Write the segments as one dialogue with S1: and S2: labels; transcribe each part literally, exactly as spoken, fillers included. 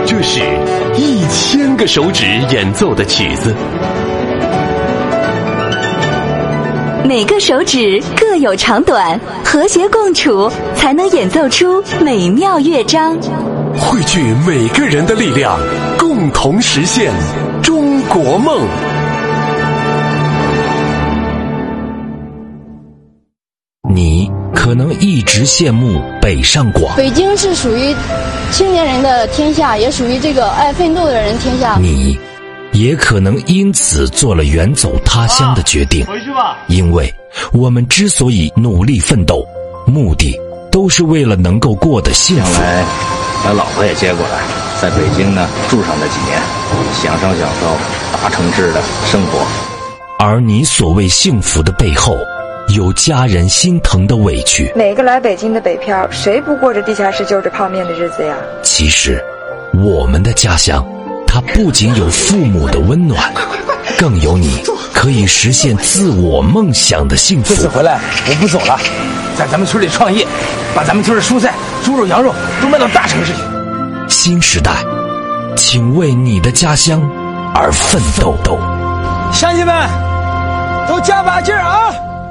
S1: 这是一千个手指演奏的曲子，
S2: 每个手指各有长短，和谐共处，才能演奏出美妙乐章。
S1: 汇聚每个人的力量，共同实现中国梦。
S3: 你可能一直羡慕北上广，
S4: 北京是属于青年人的天下，也属于这个爱奋斗的人天下。
S3: 你也可能因此做了远走他乡的决定，
S5: 回去吧。
S3: 因为我们之所以努力奋斗，目的都是为了能够过得幸福。
S6: 将来把老婆也接过来，在北京呢住上那几年，享受享受大城市的生活。
S3: 而你所谓幸福的背后，有家人心疼的委屈。
S7: 每个来北京的北漂，谁不过着地下室就着泡面的日子呀？
S3: 其实我们的家乡，它不仅有父母的温暖，更有你可以实现自我梦想的幸福。
S6: 这次回来我不走了，在咱们村里创业，把咱们村的蔬菜、猪肉、羊肉都卖到大城市去。
S3: 新时代，请为你的家乡而奋斗。
S6: 乡亲们，都加把劲儿啊！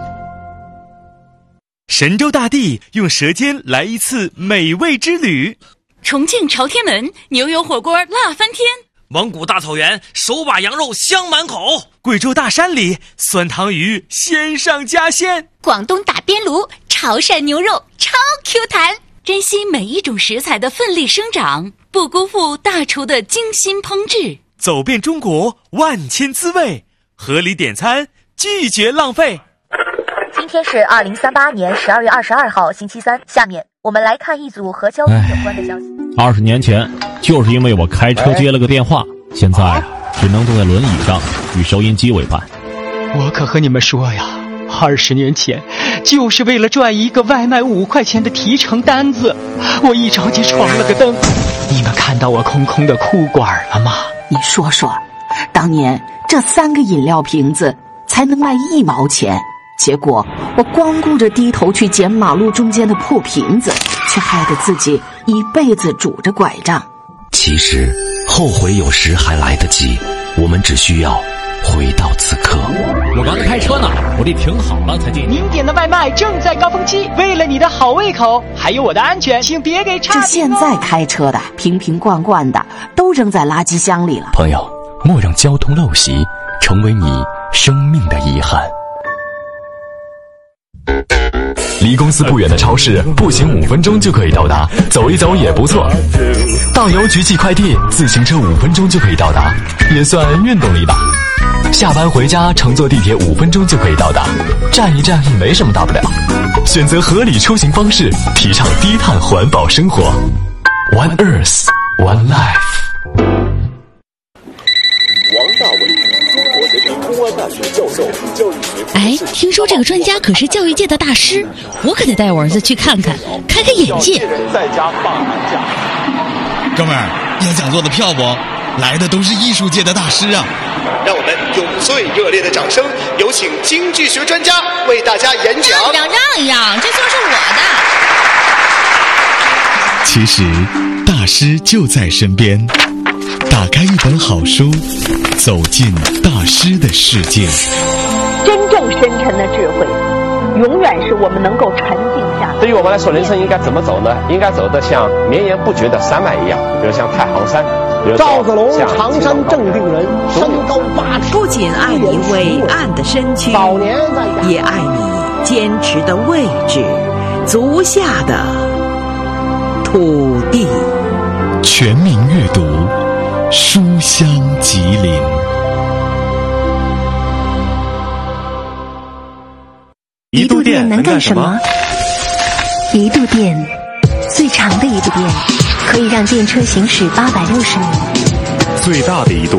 S5: 神州大地用舌尖来一次美味之旅，
S8: 重庆朝天门牛油火锅辣翻天，
S9: 蒙古大草原手把羊肉香满口，
S5: 贵州大山里酸汤鱼鲜上加鲜，
S8: 广东打边炉潮汕牛肉超 Q 弹。珍惜每一种食材的奋力生长，不辜负大厨的精心烹制。
S5: 走遍中国万千滋味，合理点餐，拒绝浪费。
S10: 今天是二零三八年十二月二十二号星期三，下面我们来看一组和交通有关的消息。
S11: 二十年前，就是因为我开车接了个电话，现在只能坐在轮椅上与收音机为伴。
S12: 我可和你们说呀，二十年前就是为了赚一个外卖五块钱的提成单子，我一着急闯了个灯。你们看到我空空的裤管了吗？
S13: 你说说，当年这三个饮料瓶子才能卖一毛钱，结果我光顾着低头去捡马路中间的破瓶子，却害得自己一辈子拄着拐杖。
S3: 其实后悔有时还来得及，我们只需要回到此刻。
S11: 我刚才开车呢，我得停好了才进。
S12: 您点的外卖正在高峰期，为了你的好胃口还有我的安全，请别给差评哦。
S13: 这现在开车的瓶瓶罐罐的都扔在垃圾箱里了。
S14: 朋友，莫让交通陋习成为你生命的遗憾。离公司不远的超市，步行五分钟就可以到达，走一走也不错。到邮局寄快递，自行车五分钟就可以到达，也算运动力吧。下班回家乘坐地铁五分钟就可以到达，站一站也没什么大不了。选择合理出行方式，提倡低碳环保生活。One Earth, One Life。
S15: 王大伟，中国人民公安大学教授，教育学。
S16: 哎，听说这个专家可是教育界的大师，我可得带我儿子去看看，开开眼界。
S15: 在家放寒假。
S17: 哥们儿，要讲座的票不？来的都是艺术界的大师啊！
S15: 让我们用最热烈的掌声，有请经济学专家为大家演讲。
S16: 让让让让，这座是我
S17: 的。其实，大师就在身边。打开一本好书，走进大师的世界。
S18: 真正深沉的智慧，永远是我们能够沉静下来。
S19: 对于我们来说，人生应该怎么走呢？应该走得像绵延不绝的山脉一样，比如像太行山。
S20: 赵子龙，常山正定人，身高八尺。
S3: 不仅爱你伟岸的身躯，
S20: 早年
S3: 也爱你坚持的位置，足下的土地。
S17: 全民阅读，书香吉林。
S2: 一度电能干什么？一度电，最长的一度电，可以让电车行驶八百六十米。
S1: 最大的一度